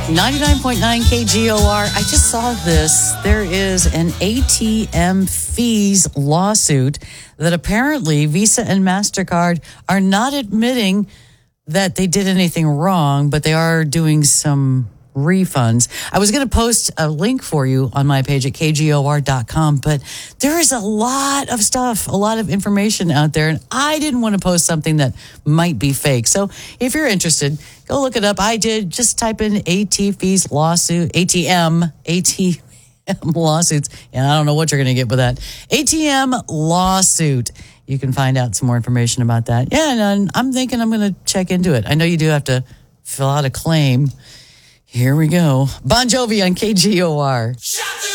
99.9 KGOR. I just saw this. There is an ATM fees lawsuit that apparently Visa and MasterCard are not admitting that they did anything wrong, but they are doing some refunds. I was going to post a link for you on my page at kgor.com, but there is a lot of stuff, a lot of information out there, and I didn't want to post something that might be fake. So if you're interested, go look it up. I did. Just type in ATM lawsuits, and I don't know what you're going to get with that. ATM lawsuit. You can find out some more information about that. Yeah, and I'm thinking I'm going to check into it. I know you do have to fill out a claim. Here we go. Bon Jovi on KGOR.